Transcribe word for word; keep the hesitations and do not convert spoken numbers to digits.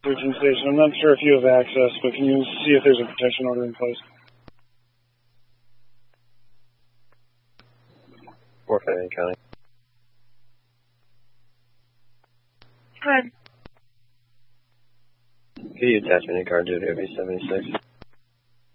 Virgin Station. I'm not sure if you have access, but can you see if there's a protection order in place? four five eight County. Good. Can you attach any card to the O B seventy-six?